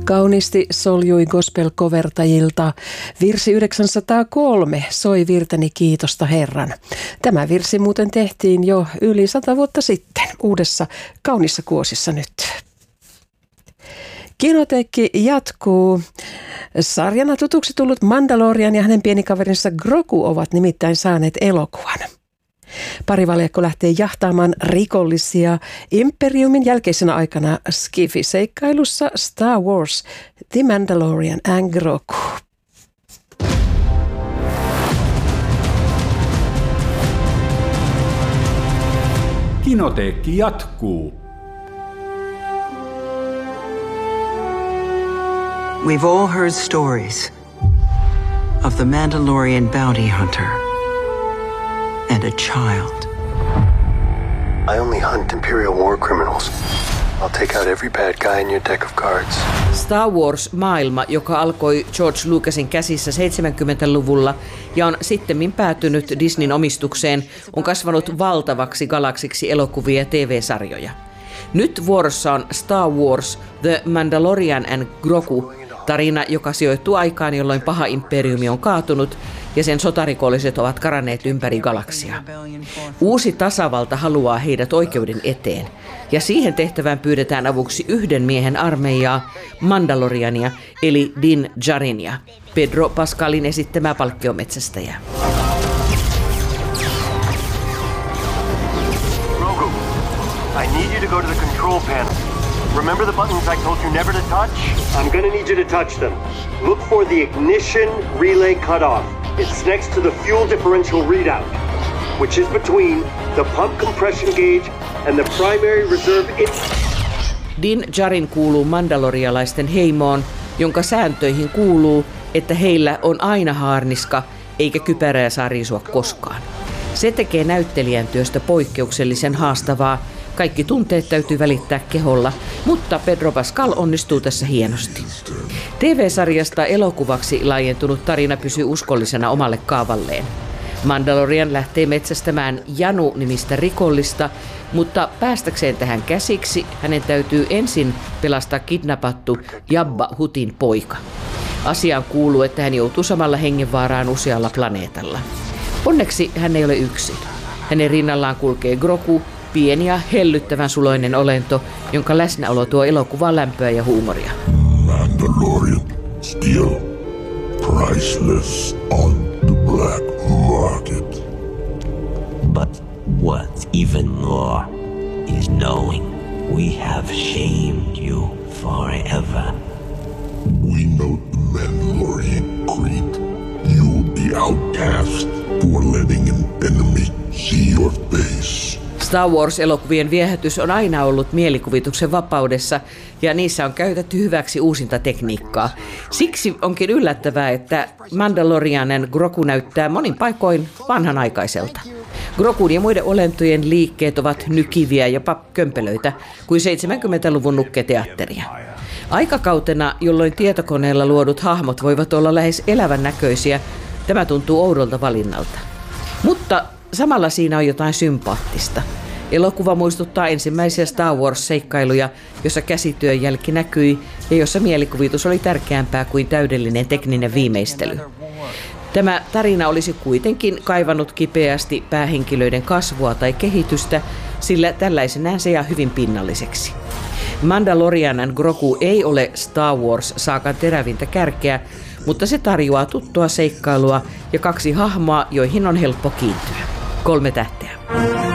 Kauniisti soljui gospel-kovertajilta. Virsi 903 soi virteni kiitosta Herran. Tämä virsi muuten tehtiin jo yli 100 vuotta sitten, uudessa kaunissa kuosissa nyt. Kinoteekki jatkuu. Sarjana tutuksi tullut Mandalorian ja hänen pienikaverinsa Grogu ovat nimittäin saaneet elokuvan. Parivaljakko lähtee jahtaamaan rikollisia Imperiumin jälkeisenä aikana Skifi-seikkailussa Star Wars, The Mandalorian and Grogu. Kinoteekki jatkuu. We've all heard stories of the Mandalorian bounty hunter and a child. I only hunt Imperial war criminals. I'll take out every bad guy in your deck of cards. Star Wars-maailma, joka alkoi George Lucasin käsissä 70-luvulla ja on sittemmin päätynyt Disneyn omistukseen, on kasvanut valtavaksi galaksiksi elokuvia ja TV-sarjoja. Nyt vuorossa on Star Wars, The Mandalorian and Grogu, tarina, joka sijoittuu aikaan, jolloin paha imperiumi on kaatunut ja sen sotarikolliset ovat karanneet ympäri galaksia. Uusi tasavalta haluaa heidät oikeuden eteen, ja siihen tehtävään pyydetään avuksi yhden miehen armeijaa, Mandaloriania, eli Din Djarinia, Pedro Pascalin esittämää palkkiometsästäjää. Grogu, I need you to go to the control panel. Remember the buttons I told you never to touch? I'm gonna need you to touch them. Look for the ignition relay cutoff. It's next to the fuel differential readout, which is between the pump compression gauge and the primary reserve. Din Djarin kuuluu mandalorialaisten heimoon, jonka sääntöihin kuuluu, että heillä on aina haarniska, eikä kypärää saa riisua koskaan. Se tekee näyttelijän työstä poikkeuksellisen haastavaa. Kaikki tunteet täytyy välittää keholla, mutta Pedro Pascal onnistuu tässä hienosti. TV-sarjasta elokuvaksi laajentunut tarina pysyy uskollisena omalle kaavalleen. Mandalorian lähtee metsästämään Janu-nimistä rikollista, mutta päästäkseen tähän käsiksi hänen täytyy ensin pelastaa kidnappattu Jabba Huttin poika. Asiaan kuuluu, että hän joutuu samalla hengenvaaraan usealla planeetalla. Onneksi hän ei ole yksin. Hänen rinnallaan kulkee Grogu, pieni ja hellyttävän suloinen olento, jonka läsnäolo tuo elokuvaan lämpöä ja huumoria. Mandalorian still priceless on the black market. But what's even more is knowing we have shamed you forever. We know the Mandalorian creed. You the outcast for letting an enemy see your face. Star Wars-elokuvien viehätys on aina ollut mielikuvituksen vapaudessa ja niissä on käytetty hyväksi uusinta tekniikkaa. Siksi onkin yllättävää, että Mandalorianen Grogu näyttää monin paikoin vanhanaikaiselta. Grogun ja muiden olentojen liikkeet ovat nykiviä, jopa kömpelöitä, kuin 70-luvun nukketeatteria. Aikakautena, jolloin tietokoneella luodut hahmot voivat olla lähes elävän näköisiä, tämä tuntuu oudolta valinnalta. Mutta samalla siinä on jotain sympaattista. Elokuva muistuttaa ensimmäisiä Star Wars-seikkailuja, jossa käsityön jälki näkyi ja jossa mielikuvitus oli tärkeämpää kuin täydellinen tekninen viimeistely. Tämä tarina olisi kuitenkin kaivannut kipeästi päähenkilöiden kasvua tai kehitystä, sillä tällaisenään se jää hyvin pinnalliseksi. Mandalorian and Grogu ei ole Star Wars-saakan terävintä kärkeä, mutta se tarjoaa tuttua seikkailua ja kaksi hahmoa, joihin on helppo kiintyä. 3 tähteä.